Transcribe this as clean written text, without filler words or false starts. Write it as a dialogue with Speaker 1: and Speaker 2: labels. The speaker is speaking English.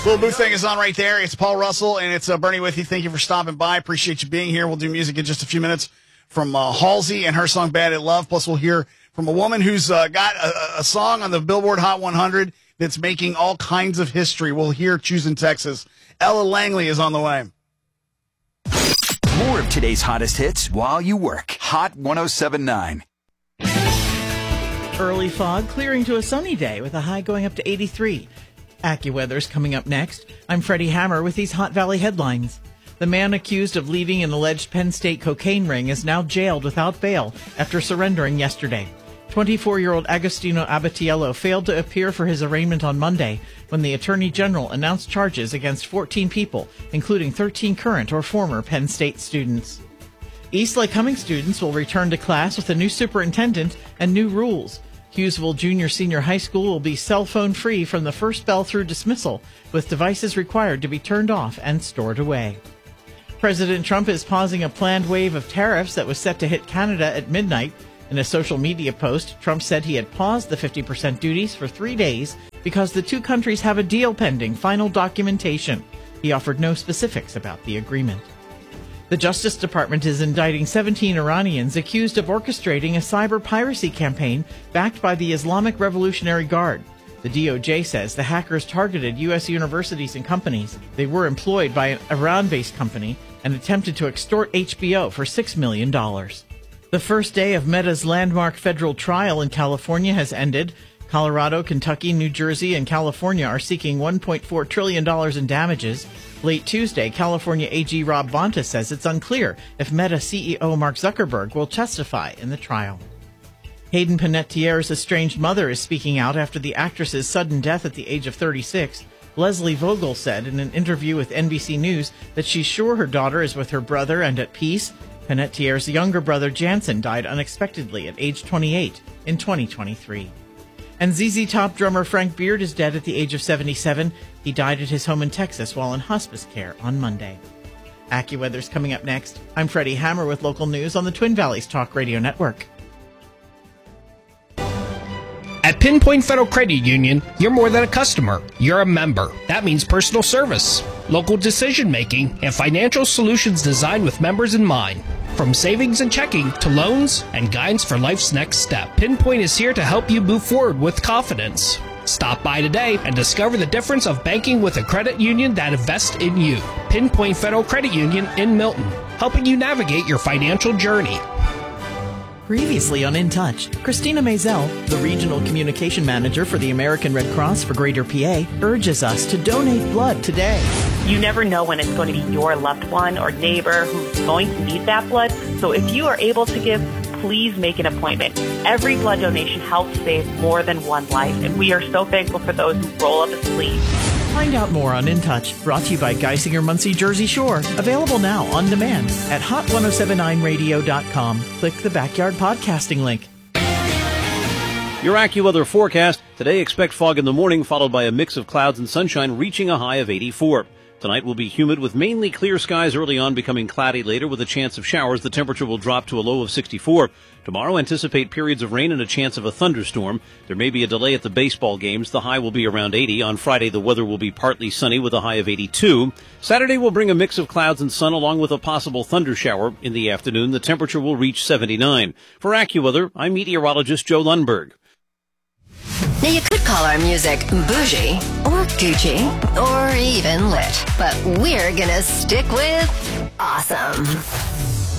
Speaker 1: Little Boo thing is on right there. It's Paul Russell, and it's Bernie with you. Thank you for stopping by. Appreciate you being here. We'll do music in just a few minutes from Halsey and her song Bad at Love. Plus, we'll hear from a woman who's got a song on the Billboard Hot 100 that's making all kinds of history. We'll hear Choosing Texas. Ella Langley is on the way.
Speaker 2: More of today's hottest hits while you work. Hot 107.9.
Speaker 3: Early fog clearing to a sunny day with a high going up to 83. AccuWeather's coming up next. I'm Freddie Hammer with these Hot Valley headlines. The man accused of leading an alleged Penn State cocaine ring is now jailed without bail after surrendering yesterday. 24-year-old Agostino Abatiello failed to appear for his arraignment on Monday when the Attorney General announced charges against 14 people, including 13 current or former Penn State students. East Lake Cumming students will return to class with a new superintendent and new rules. Hughesville Junior-Senior High School will be cell phone free from the first bell through dismissal, with devices required to be turned off and stored away. President Trump is pausing a planned wave of tariffs that was set to hit Canada at midnight. In a social media post, Trump said he had paused the 50% duties for 3 days because the two countries have a deal pending final documentation. He offered no specifics about the agreement. The Justice Department is indicting 17 Iranians accused of orchestrating a cyber piracy campaign backed by the Islamic Revolutionary Guard. The DOJ says the hackers targeted U.S. universities and companies. They were employed by an Iran-based company and attempted to extort HBO for $6 million. The first day of Meta's landmark federal trial in California has ended. Colorado, Kentucky, New Jersey, and California are seeking $1.4 trillion in damages. Late Tuesday, California AG Rob Bonta says it's unclear if Meta CEO Mark Zuckerberg will testify in the trial. Hayden Panettiere's estranged mother is speaking out after the actress's sudden death at the age of 36. Leslie Vogel said in an interview with NBC News that she's sure her daughter is with her brother and at peace. Panettiere's younger brother Jansen died unexpectedly at age 28 in 2023. And ZZ Top drummer Frank Beard is dead at the age of 77. He died at his home in Texas while in hospice care on Monday. AccuWeather's coming up next. I'm Freddie Hammer with local news on the Twin Valleys Talk Radio Network.
Speaker 4: At Pinpoint Federal Credit Union, you're more than a customer. You're a member. That means personal service, local decision-making, and financial solutions designed with members in mind. From savings and checking to loans and guidance for life's next step, Pinpoint is here to help you move forward with confidence. Stop by today and discover the difference of banking with a credit union that invests in you. Pinpoint Federal Credit Union in Milton, helping you navigate your financial journey.
Speaker 3: Previously on In Touch, Christina Maisel, the Regional Communication Manager for the American Red Cross for Greater PA, urges us to donate blood today.
Speaker 5: You never know when it's going to be your loved one or neighbor who's going to need that blood. So if you are able to give, please make an appointment. Every blood donation helps save more than one life, and we are so thankful for those who roll up a sleeve.
Speaker 3: Find out more on In Touch, brought to you by Geisinger Muncie Jersey Shore. Available now on demand at hot1079radio.com. Click the Backyard Podcasting link.
Speaker 6: Your AccuWeather forecast. Today, expect fog in the morning, followed by a mix of clouds and sunshine, reaching a high of 84. Tonight will be humid with mainly clear skies early on, becoming cloudy later with a chance of showers. The temperature will drop to a low of 64. Tomorrow, anticipate periods of rain and a chance of a thunderstorm. There may be a delay at the baseball games. The high will be around 80. On Friday, the weather will be partly sunny with a high of 82. Saturday will bring a mix of clouds and sun along with a possible thunder shower. In the afternoon, the temperature will reach 79. For AccuWeather, I'm meteorologist Joe Lundberg.
Speaker 7: Now, you could call our music bougie or Gucci or even lit, but we're gonna stick with awesome.